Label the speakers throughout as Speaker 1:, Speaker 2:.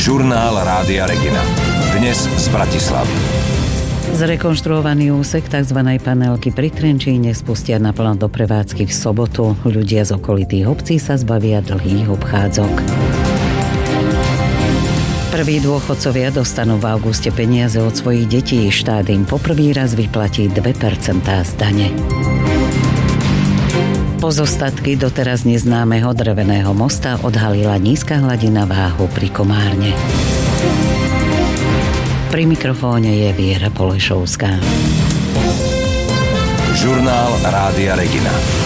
Speaker 1: Žurnál Rádia Regina. Dnes z Bratislavy.
Speaker 2: Zrekonštruovaný úsek tzv. Panelky pri Trenčíne spustia naplno do prevádzky v sobotu. Ľudia z okolitých obcí sa zbavia dlhých obchádzok. Prví dôchodcovia dostanú v auguste peniaze od svojich detí. Štát im poprvý raz vyplatí 2% z dane. Pozostatky doteraz neznámeho dreveného mosta odhalila nízka hladina váhu pri Komárne. Pri mikrofóne je Viera Polešovská.
Speaker 1: Žurnál Rádia Regina.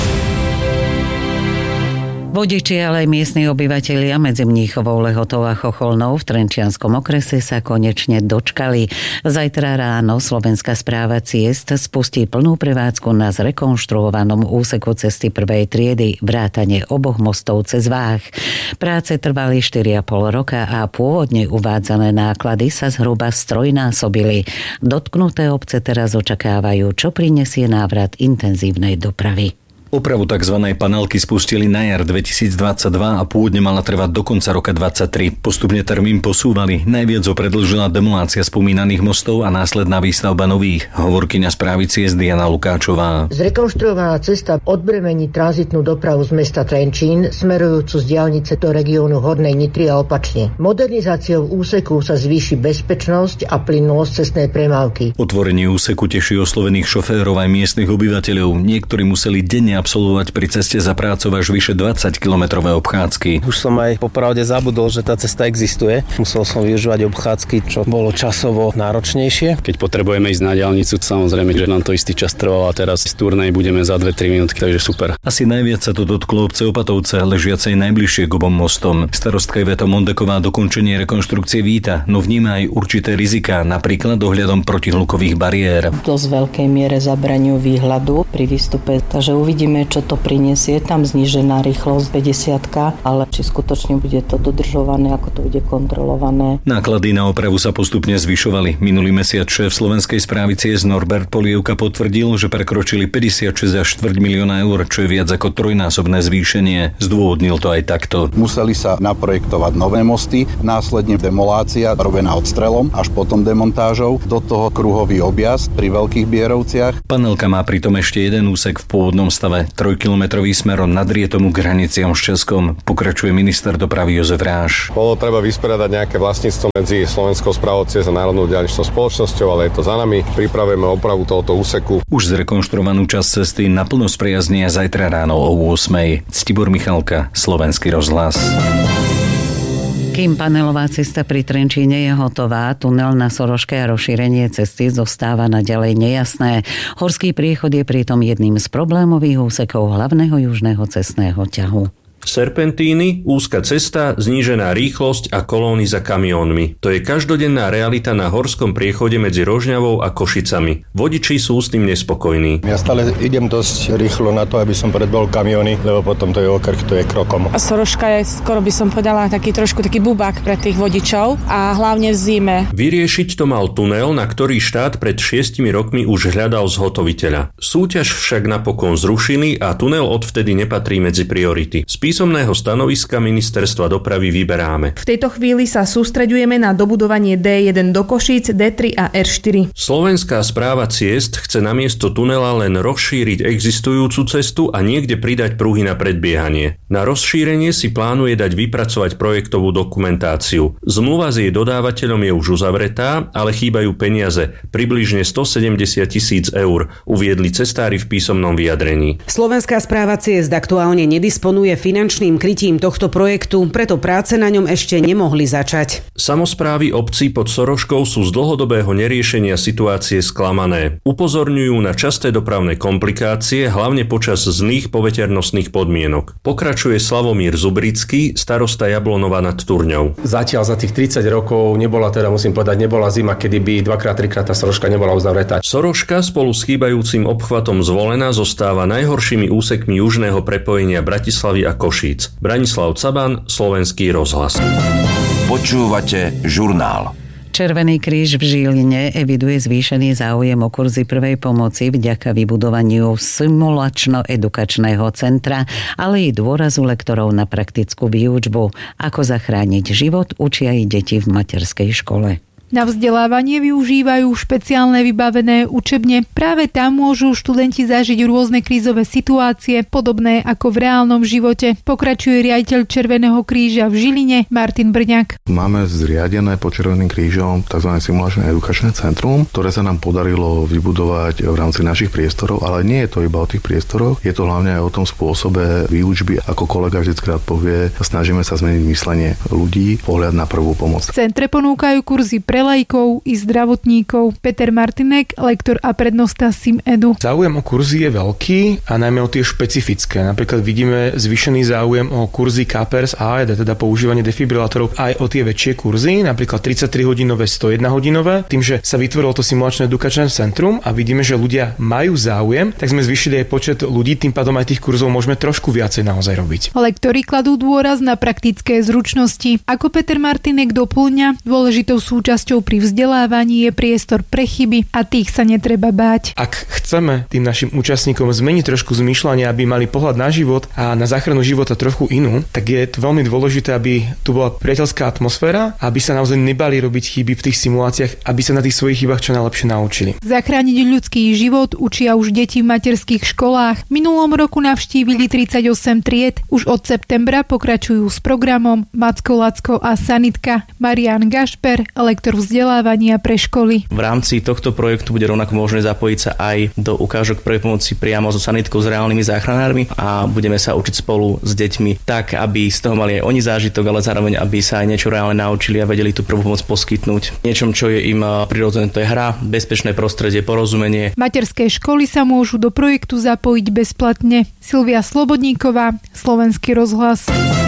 Speaker 2: Vodiči, ale aj miestni obyvatelia medzi Mníchovou, Lehotou a Chocholnou v Trenčianskom okrese sa konečne dočkali. Zajtra ráno Slovenská správa ciest spustí plnú prevádzku na zrekonštruovanom úseku cesty prvej triedy vrátane oboch mostov cez Váh. Práce trvali 4,5 roka a pôvodne uvádzané náklady sa zhruba strojnásobili. Dotknuté obce teraz očakávajú, čo prinesie návrat intenzívnej dopravy.
Speaker 3: Opravu tzv. Panelky spustili na jar 2022 a pôvodne mala trvať do konca roka 2023. Postupne termín posúvali. Najviac ho predĺžila demolácia spomínaných mostov a následná výstavba nových. Hovorkyňa správy ciest Diana Lukáčová.
Speaker 4: Zrekonštruovaná cesta odbremení tranzitnú dopravu z mesta Trenčín smerujúcu z diaľnice do regiónu Hornej Nitry a opačne. Modernizáciou úseku sa zvýši bezpečnosť a plynulosť cestnej premávky.
Speaker 3: Otvorenie úseku teší oslovených šoférov aj miestnych obyvateľov. Niektorí museli denne absolvovať pri ceste za prácou až vyše 20-kilometrové obchádzky.
Speaker 5: Už som aj popravde zabudol, že tá cesta existuje. Musel som využívať obchádzky, čo bolo časovo náročnejšie.
Speaker 6: Keď potrebujeme ísť na diaľnicu, samozrejme, že nám to istý čas trvalo a teraz z Turnej budeme za 2-3 minútky, takže super.
Speaker 3: Asi najviac sa to dotklo obce Opatovce, ležiacej najbližšie k obom mostom. Starostka Iveta Mondeková dokončenie rekonštrukcie víta, no vníma aj určité riziká, napríklad dohľadom protihlukových bariér.
Speaker 7: Dosť veľkej miere zabraňujú výhľadu pri výstupe, takže uvidíme, čo to prinesie. Tam znížená rýchlosť 50, ale či skutočne bude to dodržované, ako to bude kontrolované.
Speaker 3: Náklady na opravu sa postupne zvyšovali. Minulý mesiac šéf Slovenskej správy ciest Norbert Polievka potvrdil, že prekročili 56 až 4 milióna eur, čo je viac ako trojnásobné zvýšenie. Zdôvodnil to aj takto.
Speaker 8: Museli sa naprojektovať nové mosty, následne demolácia robená odstrelom, až potom demontážou, do toho kruhový objazd pri Veľkých Bierovciach.
Speaker 3: Panelka má pritom ešte jeden úsek v pôvodnom stave, 3-kilometrový smerom nad Rietom k hraniciam s Českom, pokračuje minister dopravy Jozef Ráš.
Speaker 9: Bolo treba vysporiadať nejaké vlastníctvo medzi Slovenskou správou ciest a Národnou diaľničnou spoločnosťou, ale je to za nami. Pripravujeme opravu tohoto úseku.
Speaker 3: Už zrekonštruovanú časť cesty naplno sprijaznia zajtra ráno o 8:00. Ctibor Michalka, Slovenský rozhlas.
Speaker 2: Kým panelová cesta pri Trenčíne je hotová, tunel na Soroške a rozšírenie cesty zostáva naďalej nejasné. Horský priechod je pritom jedným z problémových úsekov hlavného južného cestného ťahu.
Speaker 10: Serpentíny, úzka cesta, znížená rýchlosť a kolóny za kamiónmi. To je každodenná realita na horskom priechode medzi Rožňavou a Košicami. Vodiči sú s tým nespokojní.
Speaker 11: Ja stále idem dosť rýchlo na to, aby som predbehol kamióny, lebo potom to je okrk, to je krokom.
Speaker 12: A Soroška je skoro by som povedala taký bubák pre tých vodičov a hlavne v zime.
Speaker 10: Vyriešiť to mal tunel, na ktorý štát pred 6 rokmi už hľadal zhotoviteľa. Súťaž však napokon zrušili a tunel odvtedy nepatrí medzi priority. Písomného stanoviska ministerstva dopravy vyberáme.
Speaker 13: V tejto chvíli sa sústreďujeme na dobudovanie D1 do Košíc, D3 a R4.
Speaker 10: Slovenská správa ciest chce namiesto tunela len rozšíriť existujúcu cestu a niekde pridať pruhy na predbiehanie. Na rozšírenie si plánuje dať vypracovať projektovú dokumentáciu. Zmluva s jej dodávateľom je už uzavretá, ale chýbajú peniaze, približne 170 000 eur, uviedli cestári v písomnom vyjadrení.
Speaker 14: Slovenská správa ciest aktuálne nedisponuje finančným krytím tohto projektu, preto práce na ňom ešte nemohli začať.
Speaker 10: Samosprávy obcí pod Soroškou sú z dlhodobého neriešenia situácie sklamané. Upozorňujú na časté dopravné komplikácie, hlavne počas zlých poveternostných podmienok. Pokračuje Slavomír Zubrický, starosta Jablonova nad Turňou.
Speaker 15: Zatiaľ za tých 30 rokov nebola zima, kedy by 2-3 tá Soroška nebola uzavretá.
Speaker 10: Soroška spolu s chýbajúcim obchvatom Zvolena zostáva najhoršími úsekmi južného prepojenia Bratislavy a Košíc. Branislav Caban, Slovenský rozhlas.
Speaker 1: Počúvate žurnál.
Speaker 2: Červený kríž v Žiline eviduje zvýšený záujem o kurzy prvej pomoci vďaka vybudovaniu simulačno-edukačného centra, ale i dôrazu lektorov na praktickú výučbu. Ako zachrániť život, učia i deti v materskej škole.
Speaker 16: Na vzdelávanie využívajú špeciálne vybavené učebne. Práve tam môžu študenti zažiť rôzne krízové situácie, podobné ako v reálnom živote. Pokračuje riaditeľ Červeného kríža v Žiline Martin Brňák.
Speaker 17: Máme zriadené pod Červeným krížom tzv. Simulačné edukačné centrum, ktoré sa nám podarilo vybudovať v rámci našich priestorov, ale nie je to iba o tých priestoroch, je to hlavne aj o tom spôsobe výučby, ako kolega vždykrát povie, snažíme sa zmeniť myslenie ľudí, pohľad na prvú pomoc.
Speaker 16: V centre ponúkajú kurzy pre laikov i zdravotníkov. Peter Martinek, lektor a prednosta SimEdu.
Speaker 15: Záujem o kurzy je veľký a najmä o tie špecifické. Napríklad vidíme zvýšený záujem o kurzy KPRS AED, teda používanie defibrilátorov, aj o tie väčšie kurzy, napríklad 33-hodinové, 101-hodinové. Tým, že sa vytvorilo to simulačné edukačné centrum a vidíme, že ľudia majú záujem, tak sme zvýšili aj počet ľudí, tým pádom aj tých kurzov môžeme trošku viacej naozaj robiť.
Speaker 16: Lektori kladú dôraz na praktické zručnosti. Ako Peter Martinek doplňa, dôležitou súčasťou pri vzdelávaní je priestor pre chyby a tých sa netreba báť.
Speaker 15: Ak chceme tým našim účastníkom zmeniť trošku zmýšľanie, aby mali pohľad na život a na záchranu života trochu inú, tak je veľmi dôležité, aby tu bola priateľská atmosféra, aby sa naozaj nebali robiť chyby v tých simuláciách, aby sa na tých svojich chybách čo najlepšie naučili.
Speaker 16: Zachrániť ľudský život učia už deti v materských školách. V minulom roku navštívili 38 tried. Už od septembra pokračujú s programom Macko, Lacko a Sanitka. Marián Gašper, lektor vzdelávania pre školy.
Speaker 18: V rámci tohto projektu bude rovnako možné zapojiť sa aj do ukážok prvej pomoci priamo so sanitkou, s reálnymi záchranármi a budeme sa učiť spolu s deťmi tak, aby z toho mali aj oni zážitok, ale zároveň aby sa aj niečo reálne naučili a vedeli tú prvú pomoc poskytnúť. Niečom, čo je im prirodzené, to je hra, bezpečné prostredie, porozumenie.
Speaker 16: Materské školy sa môžu do projektu zapojiť bezplatne. Silvia Slobodníková, Slovenský rozhlas.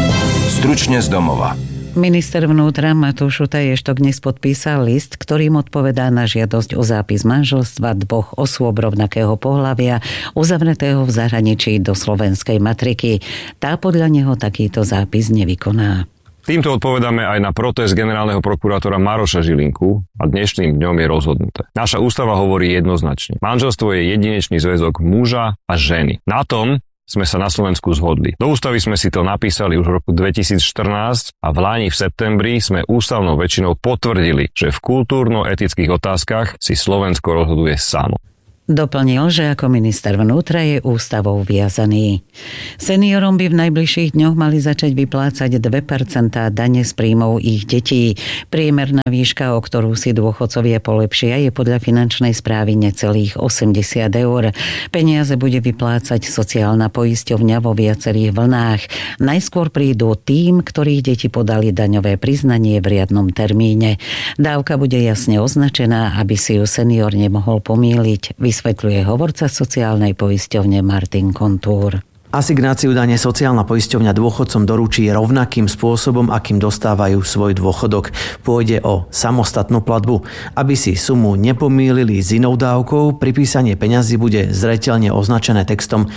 Speaker 1: Stručne z domova.
Speaker 2: Minister vnútra Matúš Šutaj-Eštok dnes podpísal list, ktorým odpovedá na žiadosť o zápis manželstva dvoch osôb rovnakého pohlavia uzavretého v zahraničí do slovenskej matriky. Tá podľa neho takýto zápis nevykoná.
Speaker 19: Týmto odpovedáme aj na protest generálneho prokurátora Maroša Žilinku a dnešným dňom je rozhodnuté. Naša ústava hovorí jednoznačne. Manželstvo je jedinečný zväzok muža a ženy. Na tom sme sa na Slovensku zhodli. Do ústavy sme si to napísali už v roku 2014 a v lani v septembri sme ústavnou väčšinou potvrdili, že v kultúrno-etických otázkach si Slovensko rozhoduje samo.
Speaker 2: Doplnil, že ako minister vnútra je ústavou viazaný. Seniorom by v najbližších dňoch mali začať vyplácať 2% dane z príjmov ich detí. Priemerná výška, o ktorú si dôchodcovia polepšia, je podľa finančnej správy necelých 80 eur. Peniaze bude vyplácať sociálna poisťovňa vo viacerých vlnách. Najskôr prídu tým, ktorých deti podali daňové priznanie v riadnom termíne. Dávka bude jasne označená, aby si ju senior nemohol pomýliť, vysvetľuje hovorca sociálnej poisťovne Martin Kontúr.
Speaker 20: Asignáciu dane sociálna poisťovňa dôchodcom doručí rovnakým spôsobom, akým dostávajú svoj dôchodok. Pôjde o samostatnú platbu. Aby si sumu nepomýlili s inou dávkou, pripísanie peňazí bude zreteľne označené textom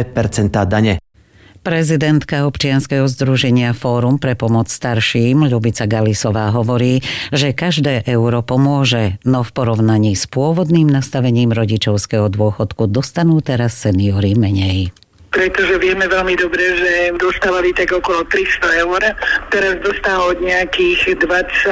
Speaker 20: 2% dane.
Speaker 2: Prezidentka občianskeho združenia Fórum pre pomoc starším Ľubica Galisová hovorí, že každé euro pomôže, no v porovnaní s pôvodným nastavením rodičovského dôchodku dostanú teraz seniori menej.
Speaker 21: Pretože vieme veľmi dobre, že dostávali tak okolo 300 eur, teraz dostávajú od nejakých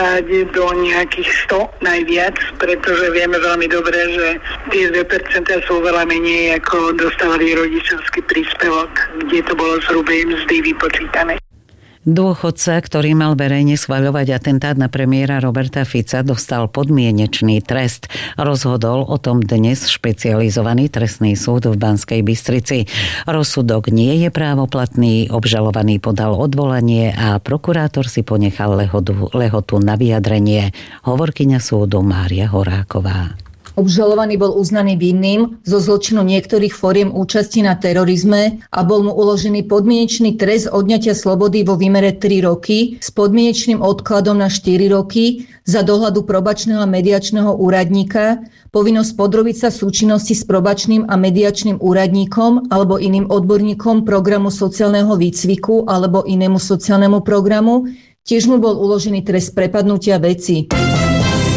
Speaker 21: 20 do nejakých 100 najviac, pretože vieme veľmi dobre, že tie 2% sú veľa menej, ako dostávali rodičovský príspevok, kde to bolo zhruba mzdy vypočítané.
Speaker 2: Dôchodca, ktorý mal verejne schvaľovať atentát na premiéra Roberta Fica, dostal podmienečný trest. Rozhodol o tom dnes špecializovaný trestný súd v Banskej Bystrici. Rozsudok nie je právoplatný, obžalovaný podal odvolanie a prokurátor si ponechal lehotu na vyjadrenie. Hovorkyňa súdu Mária Horáková.
Speaker 22: Obžalovaný bol uznaný vinným zo zločinu niektorých foriem účasti na terorizme a bol mu uložený podmienečný trest odňatia slobody vo výmere 3 roky s podmienečným odkladom na 4 roky za dohľadu probačného a mediačného úradníka, povinnosť podrobiť sa súčinnosti s probačným a mediačným úradníkom alebo iným odborníkom programu sociálneho výcviku alebo inému sociálnemu programu. Tiež mu bol uložený trest prepadnutia veci.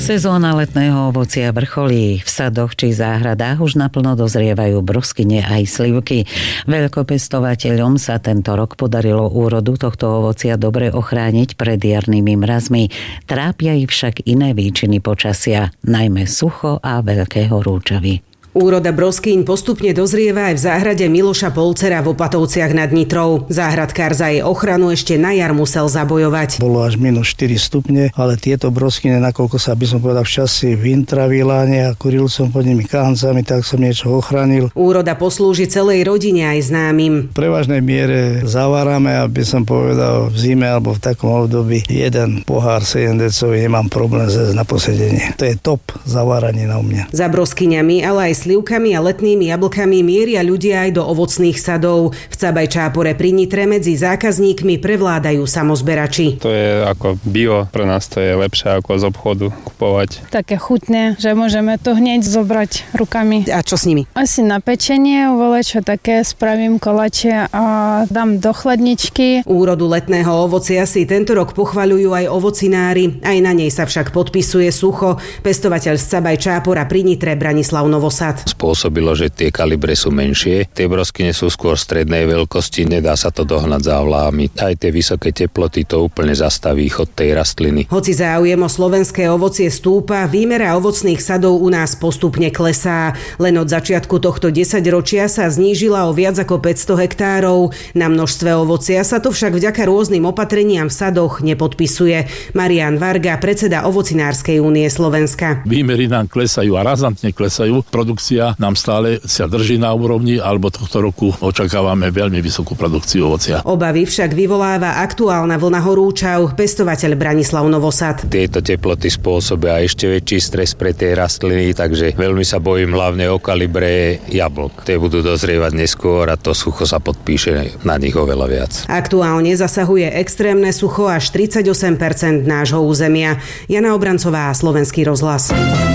Speaker 2: Sezóna letného ovocia vrcholí. V sadoch či záhradách už naplno dozrievajú broskyne aj slivky. Veľkopestovateľom sa tento rok podarilo úrodu tohto ovocia dobre ochrániť pred jarnými mrazmi. Trápia ich však iné výčiny počasia, najmä sucho a veľké horúčavy.
Speaker 14: Úroda broskýň postupne dozrieva aj v záhrade Miloša Polcera v Opatovciach nad Nitrou. Záhradkár za jej ochranu ešte na jar musel zabojovať.
Speaker 4: Bolo až minus 4 stupne, ale tieto broskyne, nakoľko sa, by som povedal, včasy vintraviláne a kuril som pod nimi kahancami, tak som niečo ochránil.
Speaker 14: Úroda poslúži celej rodine aj známym.
Speaker 4: V prevažnej miere zavárame, aby som povedal, v zime alebo v takom období jeden pohár 7 decový nemám problém zjesť na posedenie. To je top zaváranie na mňa.
Speaker 14: Za broskyňami, ale aj slivkami a letnými jablkami mieria ľudia aj do ovocných sadov. V Cabaj-Čápore pri Nitre medzi zákazníkmi prevládajú samozberači.
Speaker 5: To je ako bio, pre nás to je lepšie ako z obchodu kupovať.
Speaker 23: Také chutné, že môžeme to hneď zobrať rukami.
Speaker 14: A čo s nimi?
Speaker 23: Asi na pečenie, volečo také, spravím koláče a dám do chladničky.
Speaker 14: Úrodu letného ovocia si tento rok pochvaľujú aj ovocinári. Aj na nej sa však podpisuje sucho. Pestovateľ z Cabaj-Čápora pri Nitre Branislav Novosad.
Speaker 24: Spôsobilo, že tie kalibre sú menšie, tie broskyne sú skôr strednej veľkosti, nedá sa to dohnať závlahami. Aj tie vysoké teploty to úplne zastaví chod tej rastliny.
Speaker 14: Hoci záujem o slovenské ovocie stúpa, výmera ovocných sadov u nás postupne klesá. Len od začiatku tohto 10-ročia sa znížila o viac ako 500 hektárov. Na množstve ovocia sa to však vďaka rôznym opatreniam v sadoch nepodpisuje. Marián Varga, predseda Ovocinárskej únie Slovenska.
Speaker 25: Výmery nám klesajú a razantne klesajú. Produkcia nám stále sa drží na úrovni, alebo tohto roku očakávame veľmi vysokú produkciu ovocia.
Speaker 14: Obavy však vyvoláva aktuálna vlna horúčav, pestovateľ Branislav Novosad.
Speaker 24: Tieto teploty spôsobia ešte väčší stres pre tie rastliny, takže veľmi sa bojím hlavne o kalibre jablk. Tie budú dozrievať neskôr a to sucho sa podpíše na nich oveľa viac.
Speaker 14: Aktuálne zasahuje extrémne sucho až 38% nášho územia. Jana Obrancová, Slovenský rozhlas.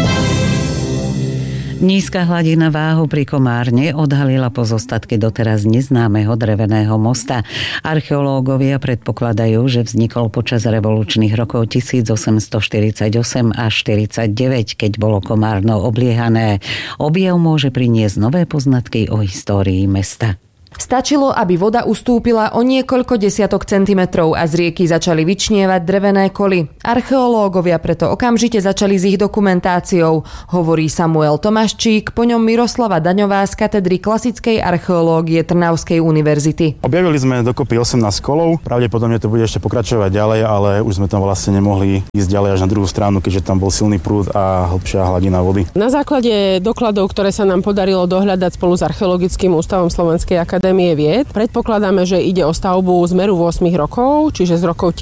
Speaker 2: Nízka hladina váhu pri Komárne odhalila pozostatky doteraz neznámeho dreveného mosta. Archeológovia predpokladajú, že vznikol počas revolučných rokov 1848 až 49, keď bolo Komárno obliehané. Objav môže priniesť nové poznatky o histórii mesta.
Speaker 26: Stačilo, aby voda ustúpila o niekoľko desiatok centimetrov a z rieky začali vyčnievať drevené koly. Archeológovia preto okamžite začali s ich dokumentáciou, hovorí Samuel Tomáščík, po ňom Miroslava Daňová z katedry klasickej archeológie Trnavskej univerzity.
Speaker 27: Objavili sme dokopy 18 kolov, pravdepodobne to bude ešte pokračovať ďalej, ale už sme tam vlastne nemohli ísť ďalej až na druhú stranu, keďže tam bol silný prúd a hlbšia hladina vody.
Speaker 28: Na základe dokladov, ktoré sa nám podarilo dohľadať spolu s Archeologickým ústavom Slovenskej akadémie vied, predpokladáme, že ide o stavbu z meru 8 rokov, čiže z rokov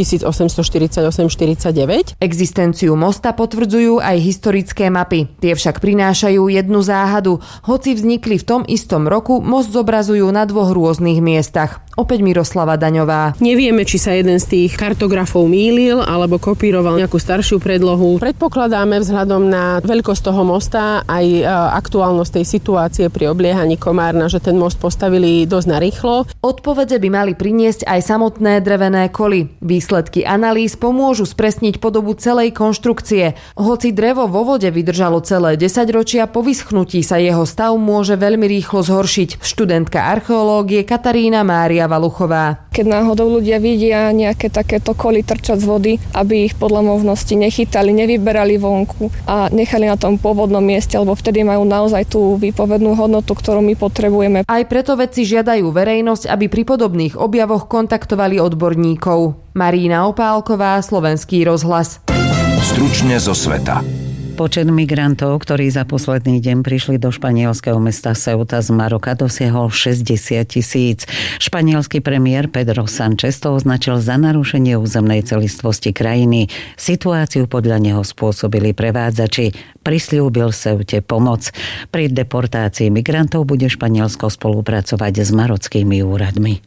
Speaker 28: 1848-49.
Speaker 26: Existenciu mosta potvrdzujú aj historické mapy. Tie však prinášajú jednu záhadu. Hoci vznikli v tom istom roku, most zobrazujú na dvoch rôznych miestach. Opäť Miroslava Daňová.
Speaker 28: Nevieme, či sa jeden z tých kartografov mýlil alebo kopíroval nejakú staršiu predlohu. Predpokladáme vzhľadom na veľkosť toho mosta aj aktuálnosť tej situácie pri obliehaní Komárna, že ten most postavili dosť narýchlo.
Speaker 26: Odpovede by mali priniesť aj samotné drevené koly. Výsledky analýz pomôžu spresniť podobu celej konštrukcie. Hoci drevo vo vode vydržalo celé 10 ročia, po vyschnutí sa jeho stav môže veľmi rýchlo zhoršiť. Študentka archeológie Katarína Mária Valuchová.
Speaker 29: Keď náhodou ľudia vidia nejaké takéto koly trčať z vody, aby ich podľa možnosti nechytali, nevyberali vonku a nechali na tom pôvodnom mieste, lebo vtedy majú naozaj tú výpovednú hodnotu, ktorú my potrebujeme.
Speaker 26: Aj preto vedci žiadajú verejnosť, aby pri podobných objavoch kontaktovali odborníkov. Marína Opálková, Slovenský rozhlas.
Speaker 1: Stručne zo sveta.
Speaker 2: Počet migrantov, ktorí za posledný deň prišli do španielského mesta Ceuta z Maroka, dosiahol 60 000. Španielský premiér Pedro Sánchez to označil za narušenie územnej celistvosti krajiny. Situáciu podľa neho spôsobili prevádzači. Prisľúbil Ceute pomoc. Pri deportácii migrantov bude Španielsko spolupracovať s marockými úradmi.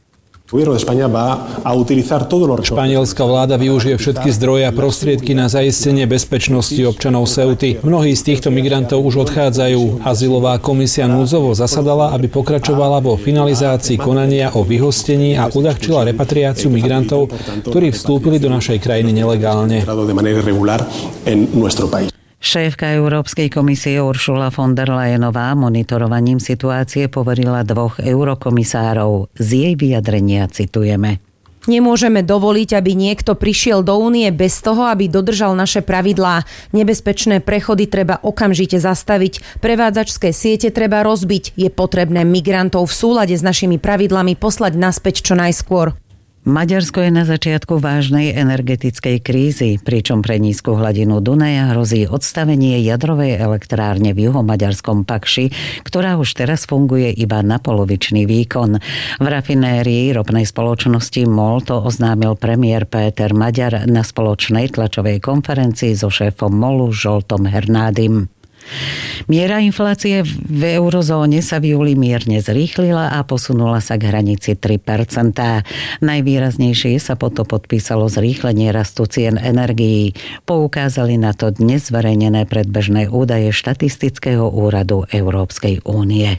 Speaker 30: Španielská vláda využije všetky zdroje a prostriedky na zaistenie bezpečnosti občanov Ceuty. Mnohí z týchto migrantov už odchádzajú. Azylová komisia núdzovo zasadala, aby pokračovala vo finalizácii konania o vyhostení a uľahčila repatriáciu migrantov, ktorí vstúpili do našej krajiny nelegálne.
Speaker 2: Šéfka Európskej komisie Ursula von der Leyenová monitorovaním situácie poverila 2 eurokomisárov. Z jej vyjadrenia citujeme.
Speaker 3: Nemôžeme dovoliť, aby niekto prišiel do Únie bez toho, aby dodržal naše pravidlá. Nebezpečné prechody treba okamžite zastaviť. Prevádzačské siete treba rozbiť. Je potrebné migrantov v súlade s našimi pravidlami poslať naspäť čo najskôr.
Speaker 2: Maďarsko je na začiatku vážnej energetickej krízy, pričom pre nízku hladinu Dunaja hrozí odstavenie jadrovej elektrárne v juhomaďarskom Pakši, ktorá už teraz funguje iba na polovičný výkon. V rafinérii ropnej spoločnosti MOL to oznámil premiér Péter Maďar na spoločnej tlačovej konferencii so šéfom MOLu Zsoltom Hernádim. Miera inflácie v eurozóne sa v júli mierne zrýchlila a posunula sa k hranici 3%. Najvýraznejšie sa potom podpísalo zrýchlenie rastu cien energií. Poukázali na to dnes zverejnené predbežné údaje štatistického úradu Európskej únie.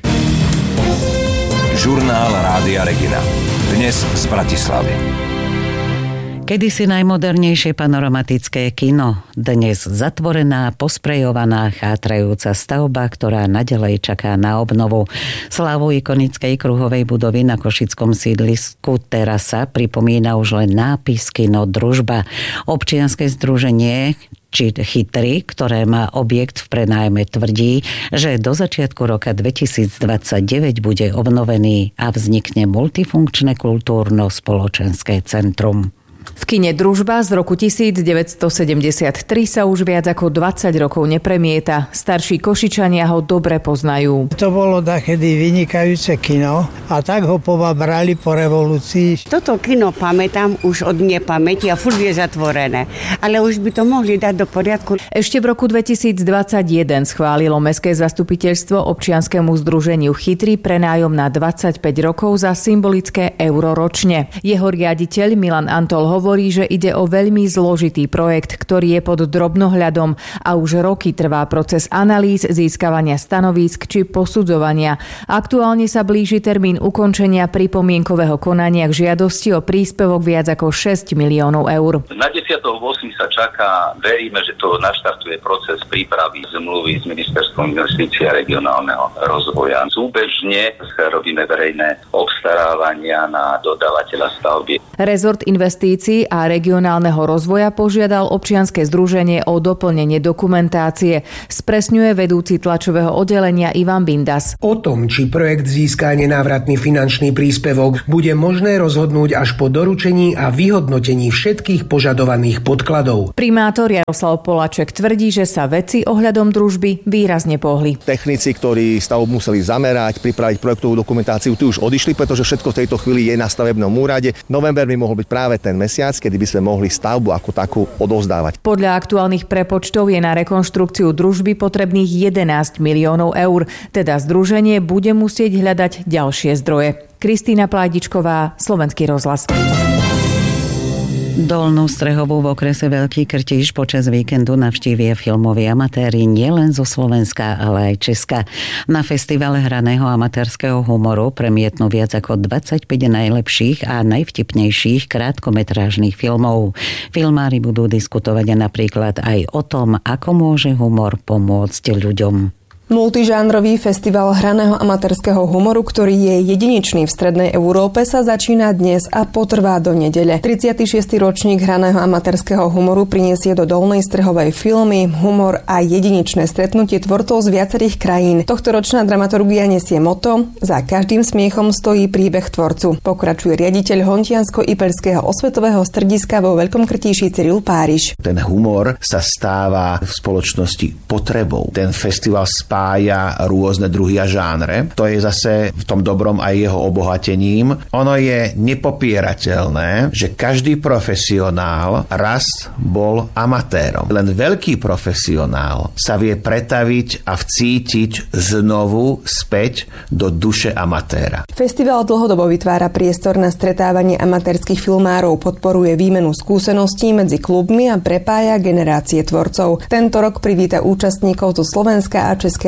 Speaker 1: Žurnál Rádia Regina. Dnes z Bratislavy.
Speaker 2: Kedysi najmodernejšie panoramatické kino, dnes zatvorená, posprejovaná, chátrajúca stavba, ktorá naďalej čaká na obnovu. Slávu ikonickej kruhovej budovy na košickom sídlisku Terasa pripomína už len nápis Kino Družba. Občianske združenie či Chytry, ktoré má objekt v prenájme, tvrdí, že do začiatku roka 2029 bude obnovený a vznikne multifunkčné kultúrno-spoločenské centrum.
Speaker 26: V kine Družba z roku 1973 sa už viac ako 20 rokov nepremieta. Starší Košičania ho dobre poznajú.
Speaker 6: To bolo dakedy vynikajúce kino a tak ho pobrali po revolúcii.
Speaker 7: Toto kino pamätám už od nepamäti a furt je zatvorené. Ale už by to mohli dať do poriadku.
Speaker 26: Ešte v roku 2021 schválilo Mestské zastupiteľstvo občianskému združeniu Chytry prenájom na 25 rokov za symbolické euro ročne. Jeho riaditeľ Milan Antol hovorí, že ide o veľmi zložitý projekt, ktorý je pod drobnohľadom a už roky trvá proces analýz, získavania stanovísk či posudzovania. Aktuálne sa blíži termín ukončenia pripomienkového konania k žiadosti o príspevok viac ako 6 miliónov eur.
Speaker 8: Na 10.8. sa čaká, veríme, že to naštartuje proces prípravy zmluvy s Ministerstvom investícií a regionálneho rozvoja. Súbežne robíme verejné obstarávania na dodávateľa stavby.
Speaker 26: Rezort investícií a regionálneho rozvoja požiadal občianske združenie o doplnenie dokumentácie. Spresňuje vedúci tlačového oddelenia Ivan Bindas.
Speaker 9: O tom, či projekt získa nenávratný finančný príspevok, bude možné rozhodnúť až po doručení a vyhodnotení všetkých požadovaných podkladov.
Speaker 26: Primátor Jaroslav Poláček tvrdí, že sa veci ohľadom družby výrazne pohli.
Speaker 10: Technici, ktorí stavbu museli zamerať, pripraviť projektovú dokumentáciu, tu už odišli, pretože všetko v tejto chvíli je na stavebnom úrade. November by mohol byť práve ten mesiac, kedy by sme mohli stavbu ako takú odovzdávať.
Speaker 26: Podľa aktuálnych prepočtov je na rekonštrukciu družby potrebných 11 miliónov eur, teda združenie bude musieť hľadať ďalšie zdroje. Kristína Plajdičková, Slovenský rozhlas.
Speaker 2: Dolnú Strehovú v okrese Veľký Krtíš počas víkendu navštívia filmoví amatéri nielen zo Slovenska, ale aj Česka. Na festivale hraného amatérskeho humoru premietnú viac ako 25 najlepších a najvtipnejších krátkometrážnych filmov. Filmári budú diskutovať napríklad aj o tom, ako môže humor pomôcť ľuďom.
Speaker 11: Multižánrový festival hraného amatérskeho humoru, ktorý je jedinečný v strednej Európe, sa začína dnes a potrvá do nedele. 36. ročník hraného amatérskeho humoru prinesie do Dolnej Strehovej filmy, humor a jedinečné stretnutie tvorcov z viacerých krajín. Tohtoročná dramaturgia nesie motto: za každým smiechom stojí príbeh tvorcu. Pokračuje riaditeľ Hontiansko-Ipeľského osvetového strediska vo Veľkom Krtíši Cyril Páriš.
Speaker 12: Ten humor sa stáva v spoločnosti potrebou. Ten festival spája rôzne druhy a žánre. To je zase v tom dobrom aj jeho obohatením. Ono je nepopierateľné, že každý profesionál raz bol amatérom. Len veľký profesionál sa vie pretaviť a vcítiť znovu späť do duše amatéra.
Speaker 11: Festival dlhodobo vytvára priestor na stretávanie amatérskych filmárov, podporuje výmenu skúseností medzi klubmi a prepája generácie tvorcov. Tento rok privíta účastníkov zo Slovenska a Českej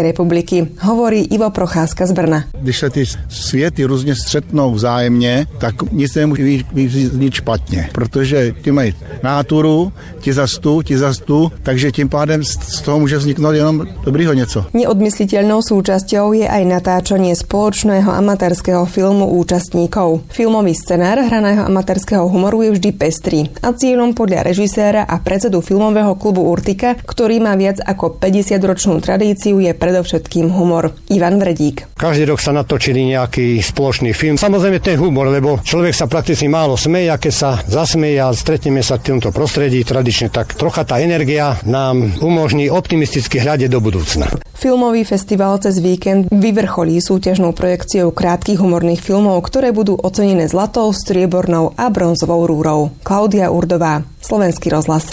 Speaker 11: Slovenskej republiky, hovorí Ivo Procházka z Brna.
Speaker 4: Když sa ty světy různě střetnou vzájemně, tak nic nemůže vyznít špatně, protože ty mají náturu, ti zas tu, takže tím pádem z toho může vzniknout jenom dobrýho něco.
Speaker 11: Neodmysliteľnou súčasťou je aj natáčanie spoločného amatérskeho filmu účastníkov. Filmový scenár hraného amatérskeho humoru je vždy pestrý a cieľom podľa režiséra a predsedu filmového klubu Urtika, ktorý má viac ako 50-ročnú tradíciu, je predovšetkým humor. Ivan Vredík.
Speaker 13: Každý rok sa natočili nejaký spoločný film. Samozrejme ten humor, lebo človek sa prakticky málo smeje, a keď sa zasmeje a stretneme sa v tomto prostredí tradične, tak trocha tá energia nám umožní optimisticky hľadiť do budúcna.
Speaker 11: Filmový festival cez víkend vyvrcholí súťažnou projekciou krátkych humorných filmov, ktoré budú ocenené zlatou, striebornou a bronzovou rúrou. Klaudia Urdová, Slovenský rozhlas.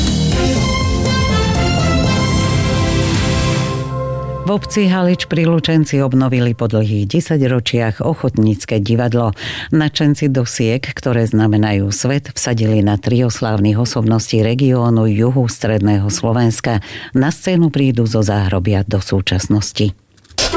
Speaker 2: V obci Halič pri Lučenci obnovili po dlhých 10 ročiach ochotnícke divadlo. Nadšenci dosiek, ktoré znamenajú svet, vsadili na trio slávnych osobností regiónu juhu stredného Slovenska. Na scénu prídu zo záhrobia do súčasnosti.
Speaker 15: 100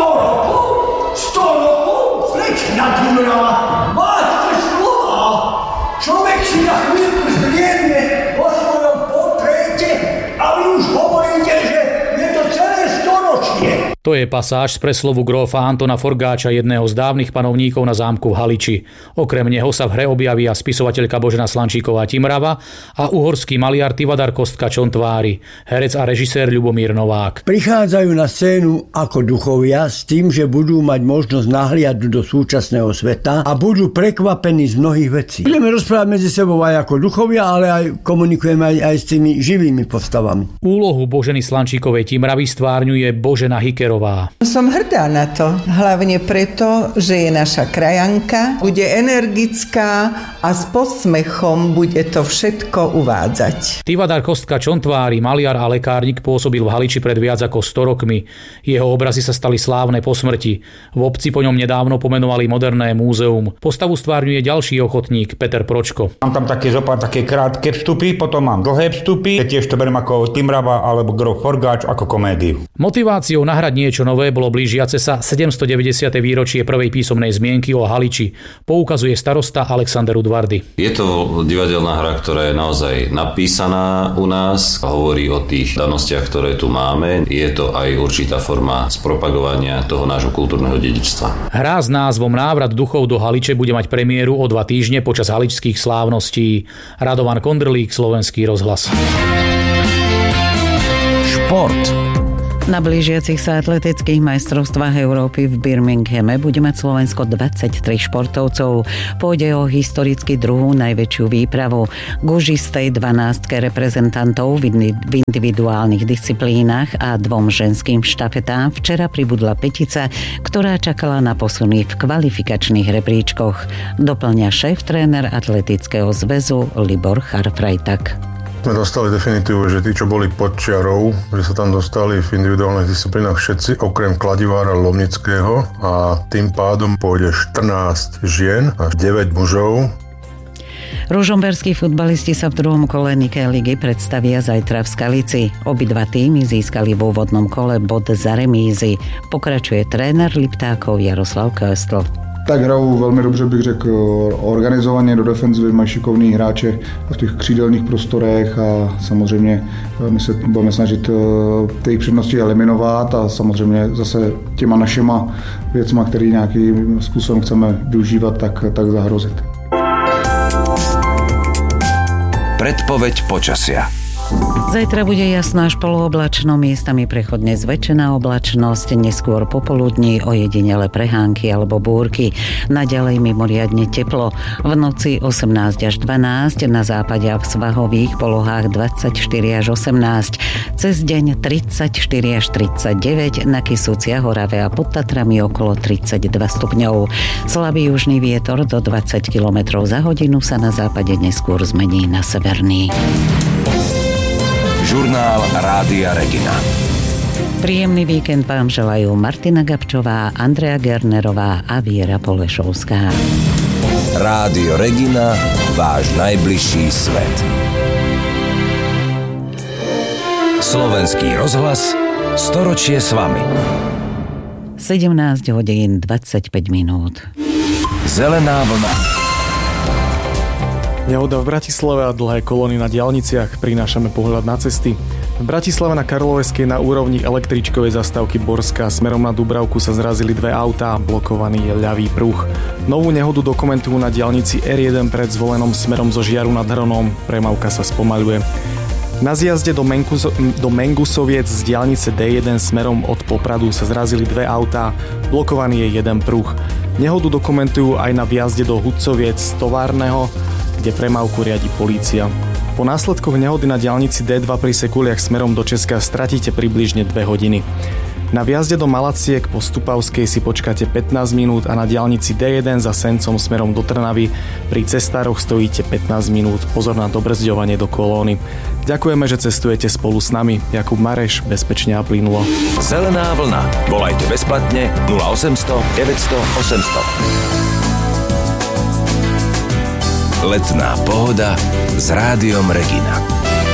Speaker 15: rokov, slečna Timrava, máte slova. Človek si na chvíľku zdriemne vo svojom portréte a vy už hovoríte, že je to celé storočie.
Speaker 16: To je pasáž z preslovu grófa Antona Forgáča, jedného z dávnych panovníkov na zámku v Haliči. Okrem neho sa v hre objavia spisovateľka Božena Slančíková Timrava a uhorský maliar Tivadar Kostka Čontvári, herec a režisér Ľubomír Novák.
Speaker 15: Prichádzajú na scénu ako duchovia s tým, že budú mať možnosť nahliadnúť do súčasného sveta a budú prekvapení z mnohých vecí. Budeme rozprávať medzi sebou aj ako duchovia, ale aj komunikujeme aj s tými živými postavami.
Speaker 16: Úlohu Boženy Slančíkovej Timravy stvárňuje Božena Hikerová.
Speaker 17: Som hrdá na to, hlavne preto, že je naša krajanka, bude energická a s posmechom bude to všetko uvádzať.
Speaker 16: Tivadar Kostka Čontvári, maliar a lekárnik, pôsobil v Haliči pred viac ako 100 rokmi. Jeho obrazy sa stali slávne po smrti. V obci po ňom nedávno pomenovali moderné múzeum. Postavu stvárňuje ďalší ochotník, Peter Pročko.
Speaker 18: Mám tam také krátke vstupy, potom mám dlhé vstupy, tiež to beriem ako Timrava alebo Grof Forgáč ako komédiu.
Speaker 16: Motiváciou nahrať niečo nové bolo blížiace sa 790. výročie prvej písomnej zmienky o Haliči, poukazuje starosta Alexander Udvardy.
Speaker 19: Je to divadelná hra, ktorá je naozaj napísaná u nás, hovorí o tých danostiach, ktoré tu máme. Je to aj určitá forma spropagovania toho nášho kultúrneho dedičstva.
Speaker 16: Hra s názvom Návrat duchov do Haliče bude mať premiéru o 2 týždne počas haličských slávností. Radovan Kondrlík, Slovenský rozhlas.
Speaker 2: Šport. Na blížiacich sa atletických majstrovstvách Európy v Birminghame bude mať Slovensko 23 športovcov. Pôjde o historicky druhú najväčšiu výpravu. Gužistej 12 reprezentantov v individuálnych disciplínach a 2 ženským štafetám včera pribudla petica, ktorá čakala na posuny v kvalifikačných rebríčkoch. Doplňa šéf-tréner Atletického zväzu Libor Charfrajtak.
Speaker 20: Sme dostali definitívu, že tí, čo boli pod čiarou, že sa tam dostali v individuálnych disciplínach všetci, okrem kladivára Lomnického, a tým pádom pôjde 14 žien a 9 mužov.
Speaker 2: Ružomberskí futbalisti sa v druhom kole Nike ligy predstavia zajtra v Skalici. Obidva týmy získali v úvodnom kole bod za remízy. Pokračuje tréner Liptákov Jaroslav Köstl.
Speaker 21: Tak hrajou velmi dobře, bych řekl, organizovaně do defenzivy, mají šikovný hráče v těch křídelních prostorech a samozřejmě my se budeme snažit ty přednosti eliminovat a samozřejmě zase těma našima věcma, který nějakým způsobem chceme využívat, tak zahrozit.
Speaker 1: Predpoveď počasia.
Speaker 2: Zajtra bude jasná až polooblačno, miestami prechodne zväčšená oblačnosť, neskôr popoludní ojedinele prehánky alebo búrky. Naďalej mimoriadne teplo. V noci 18 až 12, na západe a v svahových polohách 24 až 18. Cez deň 34 až 39, na Kysuciach, Orave a pod Tatrami okolo 32 stupňov. Slabý južný vietor do 20 km za hodinu sa na západe neskôr zmení na severný.
Speaker 1: Žurnál Rádia Regina.
Speaker 2: Príjemný víkend vám želajú Martina Gabčová, Andrea Gernerová a Viera Polešovská.
Speaker 1: Rádio Regina, váš najbližší svet. Slovenský rozhlas, Storočie s vami.
Speaker 2: 17 hodín 25 minút.
Speaker 1: Zelená vlna.
Speaker 5: Nehoda v Bratislave a dlhé kolóny na diaľniciach, prinášame pohľad na cesty. V Bratislave na Karloveskej na úrovni električkovej zastávky Borská smerom na Dubravku sa zrazili dve autá, blokovaný je ľavý pruh. Novú nehodu dokumentujú na diaľnici R1 pred Zvolenom smerom zo Žiaru nad Hronom, premávka sa spomaľuje. Na zjazde do Mengusoviec z diaľnice D1 smerom od Popradu sa zrazili dve autá, blokovaný je jeden pruh. Nehodu dokumentujú aj na vjazde do Hudcoviec z Továrneho, kde premávku riadi polícia. Po následkoch nehody na diaľnici D2 pri Sekuliach smerom do Česka stratíte približne 2 hodiny. Na vjazde do Malaciek po Stupavskej si počkáte 15 minút a na diaľnici D1 za Sencom smerom do Trnavy pri cestároch stojíte 15 minút. Pozor na dobrzďovanie do kolóny. Ďakujeme, že cestujete spolu s nami. Jakub Mareš, bezpečne a plynulo.
Speaker 1: Zelená vlna. Volajte bezplatne 0800 900 800. Letná pohoda s Rádiom Regina.